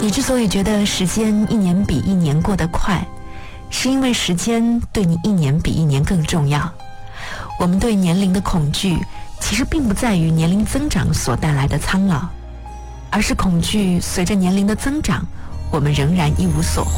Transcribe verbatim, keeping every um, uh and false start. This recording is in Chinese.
你之所以觉得时间一年比一年过得快，是因为时间对你一年比一年更重要。我们对年龄的恐惧，其实并不在于年龄增长所带来的苍老，而是恐惧随着年龄的增长，我们仍然一无所获。